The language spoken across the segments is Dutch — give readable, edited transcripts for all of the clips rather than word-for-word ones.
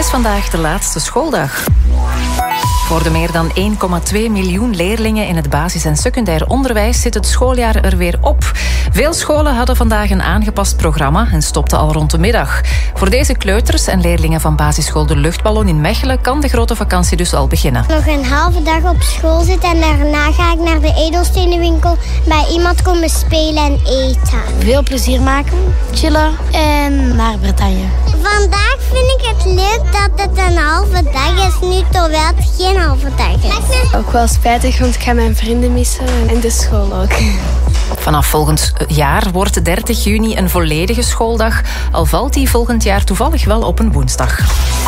is vandaag de laatste schooldag. Voor de meer dan 1,2 miljoen leerlingen in het basis- en secundair onderwijs zit het schooljaar er weer op. Veel scholen hadden vandaag een aangepast programma en stopten al rond de middag. Voor deze kleuters en leerlingen van basisschool De Luchtballon in Mechelen kan de grote vakantie dus al beginnen. Nog een halve dag op school zitten en daarna ga ik naar de edelstenenwinkel bij iemand komen spelen en eten. Veel plezier maken, chillen en naar Bretagne. Vandaag vind ik het leuk dat het een halve dag is, nu terwijl het geen halve dag is. Ook wel spijtig, want ik ga mijn vrienden missen en de school ook. Vanaf volgend jaar wordt 30 juni een volledige schooldag, al valt die volgend jaar toevallig wel op een woensdag.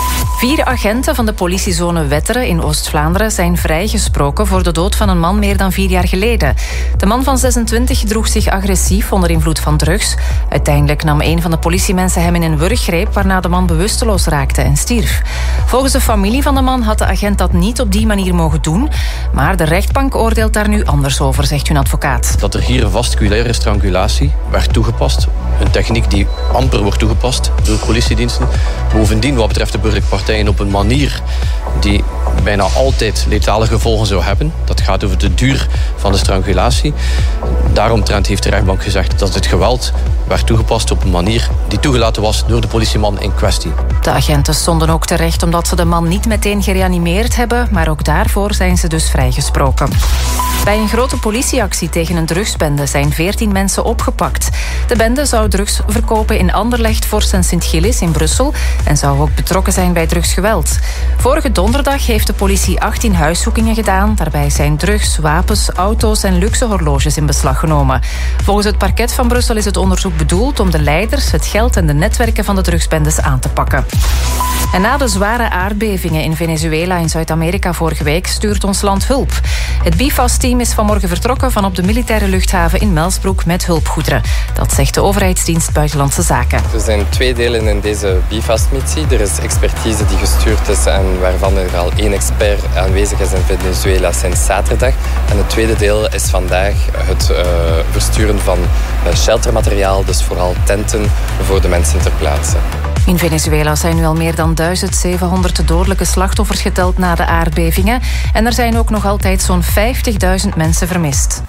4 agenten van de politiezone Wetteren in Oost-Vlaanderen zijn vrijgesproken voor de dood van een man meer dan 4 jaar geleden. De man van 26 gedroeg zich agressief onder invloed van drugs. Uiteindelijk nam een van de politiemensen hem in een wurggreep, waarna de man bewusteloos raakte en stierf. Volgens de familie van de man had de agent dat niet op die manier mogen doen, maar de rechtbank oordeelt daar nu anders over, zegt hun advocaat. Dat er hier een vasculaire strangulatie werd toegepast. Een techniek die amper wordt toegepast door politiediensten. Bovendien, wat betreft de burgerlijke partijen, op een manier die bijna altijd letale gevolgen zou hebben. Dat gaat over de duur van de strangulatie. Daaromtrent heeft de rechtbank gezegd dat het geweld werd toegepast op een manier die toegelaten was door de politieman in kwestie. De agenten stonden ook terecht omdat ze de man niet meteen gereanimeerd hebben, maar ook daarvoor zijn ze dus vrijgesproken. Bij een grote politieactie tegen een drugsbende zijn 14 mensen opgepakt. De bende zou drugs verkopen in Anderlecht, Vorst en Sint-Gillis in Brussel en zou ook betrokken zijn bij drugsgeweld. Vorige donderdag heeft de politie 18 huiszoekingen gedaan. Daarbij zijn drugs, wapens, auto's en luxe horloges in beslag genomen. Volgens het parket van Brussel is het onderzoek bedoeld om de leiders, het geld en de netwerken van de drugsbendes aan te pakken. En na de zware aardbevingen in Venezuela en Zuid-Amerika vorige week stuurt ons land hulp. Het BIFAS-team is vanmorgen vertrokken van op de militaire luchthaven in Melsbroek met hulpgoederen. Dat zegt de overheidsdienst Buitenlandse Zaken. Er zijn 2 delen in deze BIFAS-missie. Er is expertise die gestuurd is en waarvan er al 1 expert aanwezig is in Venezuela sinds zaterdag. En het tweede deel is vandaag het versturen van sheltermateriaal, dus vooral tenten voor de mensen ter plaatse. In Venezuela zijn nu al meer dan 1700 dodelijke slachtoffers geteld na de aardbevingen. En er zijn ook nog altijd zo'n 50.000 mensen vermist.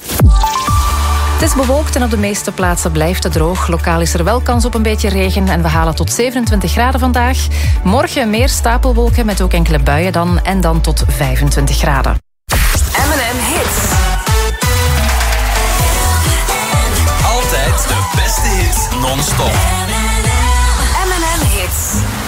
Het is bewolkt en op de meeste plaatsen blijft het droog. Lokaal is er wel kans op een beetje regen en we halen tot 27 graden vandaag. Morgen meer stapelwolken met ook enkele buien dan en dan tot 25 graden. M&M Hits. Altijd de beste hits non-stop.